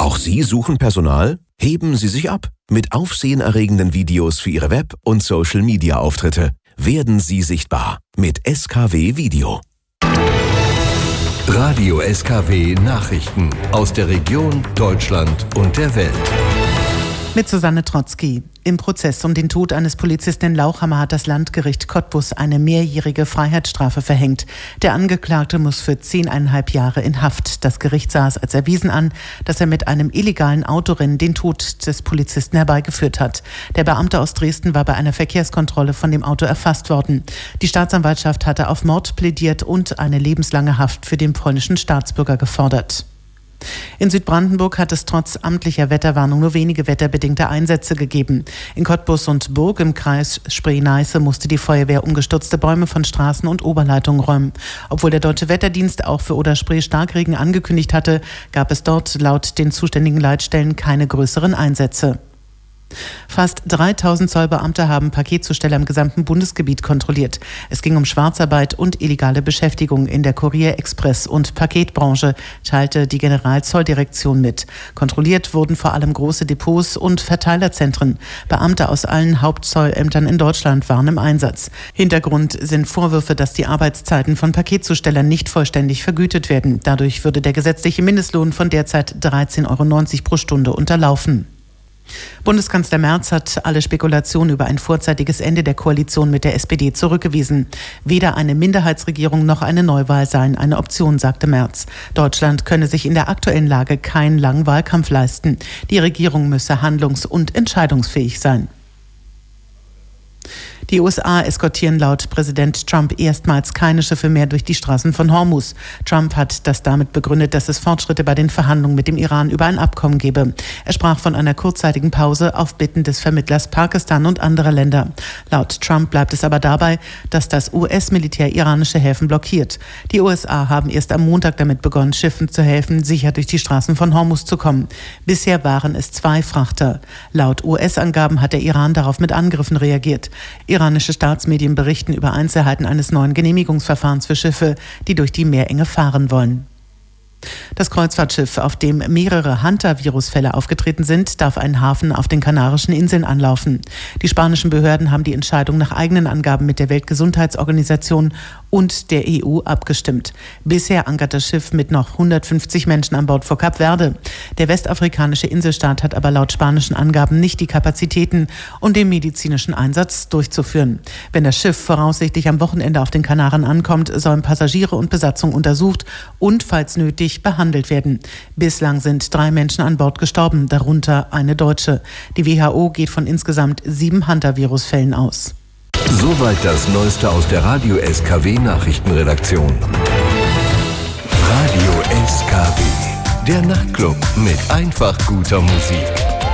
Auch Sie suchen Personal? Heben Sie sich ab mit aufsehenerregenden Videos für Ihre Web- und Social-Media-Auftritte. Werden Sie sichtbar mit SKW Video. Radio SKW Nachrichten aus der Region, Deutschland und der Welt. Mit Susanne Trotzki. Im Prozess um den Tod eines Polizisten in Lauchhammer hat das Landgericht Cottbus eine mehrjährige Freiheitsstrafe verhängt. Der Angeklagte muss für 10,5 Jahre in Haft. Das Gericht sah es als erwiesen an, dass er mit einem illegalen Autorennen den Tod des Polizisten herbeigeführt hat. Der Beamte aus Dresden war bei einer Verkehrskontrolle von dem Auto erfasst worden. Die Staatsanwaltschaft hatte auf Mord plädiert und eine lebenslange Haft für den polnischen Staatsbürger gefordert. In Südbrandenburg hat es trotz amtlicher Wetterwarnung nur wenige wetterbedingte Einsätze gegeben. In Cottbus und Burg im Kreis Spree-Neiße musste die Feuerwehr umgestürzte Bäume von Straßen und Oberleitungen räumen. Obwohl der Deutsche Wetterdienst auch für Oder-Spree Starkregen angekündigt hatte, gab es dort laut den zuständigen Leitstellen keine größeren Einsätze. Fast 3000 Zollbeamte haben Paketzusteller im gesamten Bundesgebiet kontrolliert. Es ging um Schwarzarbeit und illegale Beschäftigung in der Kurier-, Express- und Paketbranche, teilte die Generalzolldirektion mit. Kontrolliert wurden vor allem große Depots und Verteilerzentren. Beamte aus allen Hauptzollämtern in Deutschland waren im Einsatz. Hintergrund sind Vorwürfe, dass die Arbeitszeiten von Paketzustellern nicht vollständig vergütet werden. Dadurch würde der gesetzliche Mindestlohn von derzeit 13,90 € pro Stunde unterlaufen. Bundeskanzler Merz hat alle Spekulationen über ein vorzeitiges Ende der Koalition mit der SPD zurückgewiesen. Weder eine Minderheitsregierung noch eine Neuwahl seien eine Option, sagte Merz. Deutschland könne sich in der aktuellen Lage keinen langen Wahlkampf leisten. Die Regierung müsse handlungs- und entscheidungsfähig sein. Die USA eskortieren laut Präsident Trump erstmals keine Schiffe mehr durch die Straßen von Hormuz. Trump hat das damit begründet, dass es Fortschritte bei den Verhandlungen mit dem Iran über ein Abkommen gebe. Er sprach von einer kurzzeitigen Pause auf Bitten des Vermittlers Pakistan und anderer Länder. Laut Trump bleibt es aber dabei, dass das US-Militär iranische Häfen blockiert. Die USA haben erst am Montag damit begonnen, Schiffen zu helfen, sicher durch die Straßen von Hormuz zu kommen. Bisher waren es 2 Frachter. Laut US-Angaben hat der Iran darauf mit Angriffen reagiert. Iranische Staatsmedien berichten über Einzelheiten eines neuen Genehmigungsverfahrens für Schiffe, die durch die Meerenge fahren wollen. Das Kreuzfahrtschiff, auf dem mehrere Hunter-Virusfälle aufgetreten sind, darf einen Hafen auf den Kanarischen Inseln anlaufen. Die spanischen Behörden haben die Entscheidung nach eigenen Angaben mit der Weltgesundheitsorganisation und der EU abgestimmt. Bisher ankert das Schiff mit noch 150 Menschen an Bord vor Kap Verde. Der westafrikanische Inselstaat hat aber laut spanischen Angaben nicht die Kapazitäten, um den medizinischen Einsatz durchzuführen. Wenn das Schiff voraussichtlich am Wochenende auf den Kanaren ankommt, sollen Passagiere und Besatzung untersucht und, falls nötig, behandelt werden. Bislang sind 3 Menschen an Bord gestorben, darunter eine Deutsche. Die WHO geht von insgesamt 7 Hunter-Virusfällen aus. Soweit das Neueste aus der Radio SKW Nachrichtenredaktion. Radio SKW, der Nachtclub mit einfach guter Musik.